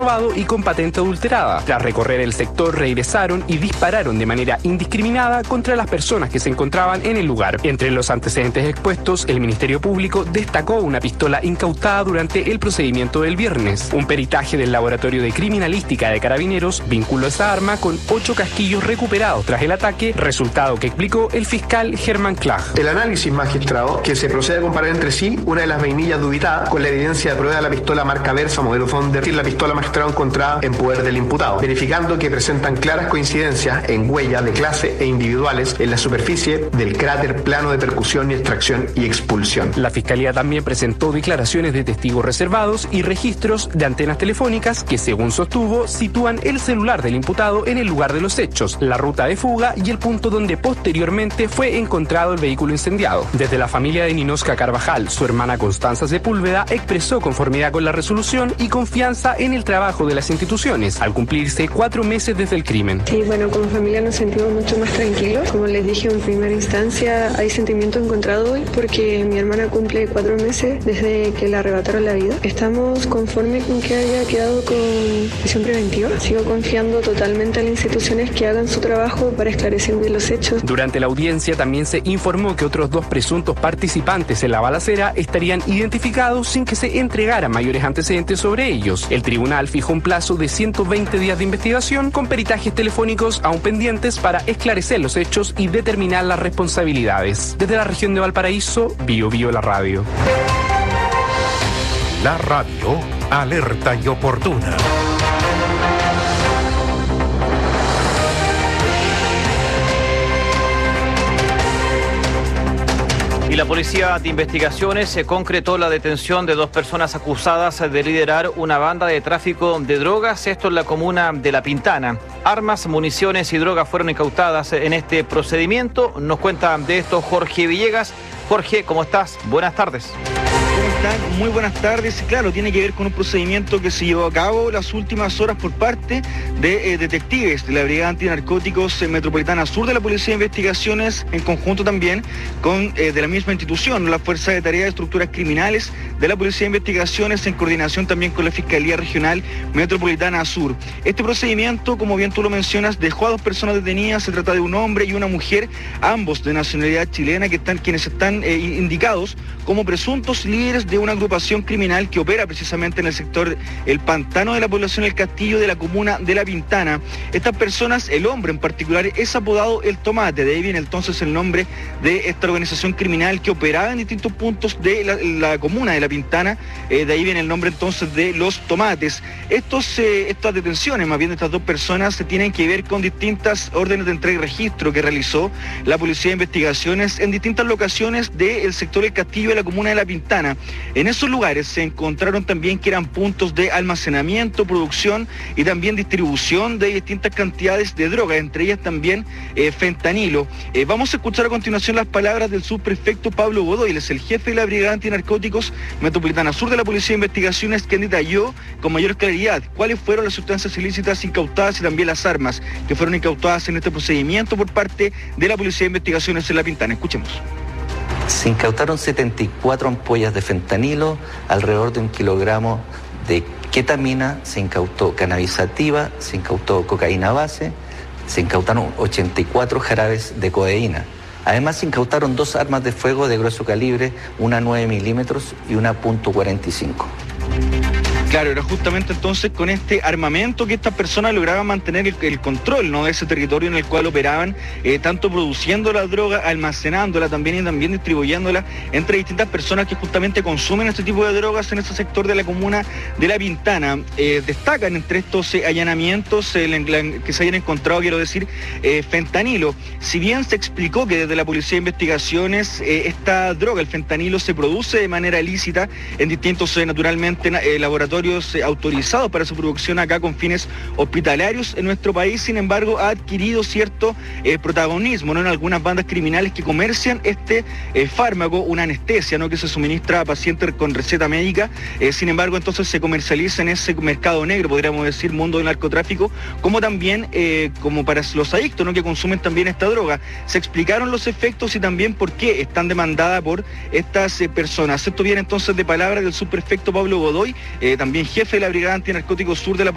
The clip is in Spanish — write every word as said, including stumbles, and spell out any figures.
robado y con patente adulterada. Tras recorrer el sector, regresaron y dispararon de manera indiscriminada contra las personas que se encontraban en el lugar. Entre los antecedentes expuestos, el Ministerio Público destacó una pistola incautada durante el procedimiento del viernes. Un peritaje del Laboratorio de Criminalística de Carabineros vinculó esa arma con ocho casquillos recuperados tras el ataque, resultado que explicó el fiscal Germán Clag. El análisis, magistrado, que se procede a comparar entre sí una de las vainillas dubitadas con la evidencia de prueba de la pistola marca Versa modelo Thunder y la pistola, magistrado, encontrada en poder del imputado, verificando que presentan claras coincidencias en huellas de clase e individuales en la superficie del cráter plano de percusión y extracción y expulsión. La Fiscalía también presentó declaraciones de testigos reservados y registros de antenas telefónicas que, según sostuvo, sitúan el celular del imputado en el lugar de los hechos, la ruta de fuga y el punto donde posteriormente fue encontrado el vehículo incendiado. Desde la familia de Ninosca Carvajal, su hermana Constanza Sepúlveda expresó conformidad con la resolución y confianza en el trabajo de las instituciones, al cumplirse cuatro meses desde el crimen. Sí, bueno, como familia nos sentimos mucho más tranquilos. Como les dije en primera instancia, hay sentimiento encontrado hoy porque mi hermana cumple cuatro meses desde que le arrebataron la vida. Estamos conformes con que haya quedado con prisión preventiva. Sigo confiando totalmente en las instituciones que hagan su trabajo para esclarecer bien los hechos. Durante la audiencia también se informó que otros dos presuntos participantes en la balacera estarían identificados sin que se entregaran mayores antecedentes sobre ellos. El tribunal fijó un plazo de ciento veinte días de investigación con peritajes telefónicos aún pendientes para esclarecer los hechos y determinar las responsabilidades. Desde la región de Valparaíso, Bio Bio la radio. La radio alerta y oportuna. Y la Policía de Investigaciones se concretó la detención de dos personas acusadas de liderar una banda de tráfico de drogas, esto en la comuna de La Pintana. Armas, municiones y drogas fueron incautadas en este procedimiento. Nos cuenta de esto Jorge Villegas. Jorge, ¿cómo estás? Buenas tardes. ¿Cómo están? Muy buenas tardes. Claro, tiene que ver con un procedimiento que se llevó a cabo las últimas horas por parte de eh, detectives de la Brigada Antinarcóticos eh, Metropolitana Sur de la Policía de Investigaciones, en conjunto también con eh, de la misma institución, la Fuerza de Tareas de Estructuras Criminales de la Policía de Investigaciones, en coordinación también con la Fiscalía Regional Metropolitana Sur. Este procedimiento, como bien tú lo mencionas, dejó a dos personas detenidas. Se trata de un hombre y una mujer, ambos de nacionalidad chilena, que están, quienes están eh, indicados como presuntos líderes de una agrupación criminal que opera precisamente en el sector El Pantano de la población El Castillo de la comuna de La Pintana. Estas personas, el hombre en particular, es apodado El Tomate, de ahí viene entonces el nombre de esta organización criminal que operaba en distintos puntos de la, la comuna de La Pintana, eh, de ahí viene el nombre entonces de Los Tomates. Estos, eh, estas detenciones, más bien de estas dos personas, se tienen que ver con distintas órdenes de entrega y registro que realizó la Policía de Investigaciones en distintas locaciones del sector El Castillo de la comuna de La Pintana. En esos lugares se encontraron también que eran puntos de almacenamiento, producción y también distribución de distintas cantidades de droga, entre ellas también eh, fentanilo. Eh, vamos a escuchar a continuación las palabras del subprefecto Pablo Godoy, él es el jefe de la Brigada Antinarcóticos Metropolitana Sur de la Policía de Investigaciones, quien detalló con mayor claridad cuáles fueron las sustancias ilícitas incautadas y también las armas que fueron incautadas en este procedimiento por parte de la Policía de Investigaciones en La Pintana. Escuchemos. Se incautaron setenta y cuatro ampollas de fentanilo, alrededor de un kilogramo de ketamina, se incautó cannabis sativa, se incautó cocaína base, se incautaron ochenta y cuatro jarabes de codeína. Además se incautaron dos armas de fuego de grueso calibre, una nueve milímetros y una punto cuarenta y cinco. Claro, era justamente entonces con este armamento que estas personas lograban mantener el, el control, ¿no?, de ese territorio en el cual operaban, eh, tanto produciendo la droga, almacenándola también y también distribuyéndola entre distintas personas que justamente consumen este tipo de drogas en ese sector de la comuna de La Pintana. Eh, destacan entre estos eh, allanamientos eh, la, la, que se hayan encontrado, quiero decir, eh, fentanilo. Si bien se explicó que desde la Policía de Investigaciones eh, esta droga, el fentanilo, se produce de manera ilícita en distintos, eh, naturalmente, eh, laboratorios autorizados para su producción acá con fines hospitalarios en nuestro país. Sin embargo, ha adquirido cierto eh, protagonismo, ¿no?, en algunas bandas criminales que comercian este eh, fármaco, una anestesia, ¿no?, que se suministra a pacientes con receta médica. Eh, sin embargo, entonces se comercializa en ese mercado negro, podríamos decir, mundo del narcotráfico, como también eh, como para los adictos, ¿no?, que consumen también esta droga. Se explicaron los efectos y también por qué están demandadas por estas eh, personas. Esto viene entonces de palabras del subprefecto Pablo Godoy, eh, también jefe de la Brigada Antinarcóticos Sur de la